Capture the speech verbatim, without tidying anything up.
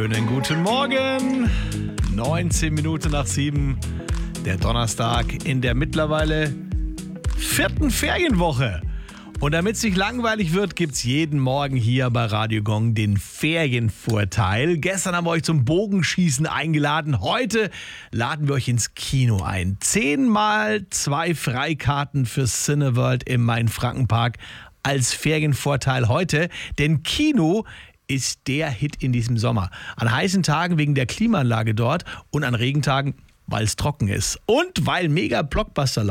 Schönen guten Morgen. neunzehn Minuten nach sieben. Der Donnerstag in der mittlerweile vierten Ferienwoche. Und damit es nicht langweilig wird, gibt es jeden Morgen hier bei Radio Gong den Ferienvorteil. Gestern haben wir euch zum Bogenschießen eingeladen. Heute laden wir euch ins Kino ein. Zehnmal zwei Freikarten für Cineworld im Main-Franken-Park als Ferienvorteil heute. Denn Kino ist der Hit in diesem Sommer. An heißen Tagen wegen der Klimaanlage dort und an Regentagen, weil es trocken ist. Und weil mega Blockbuster